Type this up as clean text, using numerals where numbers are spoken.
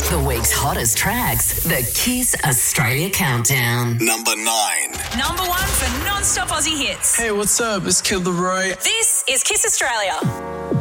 The week's hottest tracks, the Kiss Australia Countdown. Number 9. Number 1 for non-stop Aussie hits. Hey, what's up? It's Kid Laroi. This is Kiss Australia.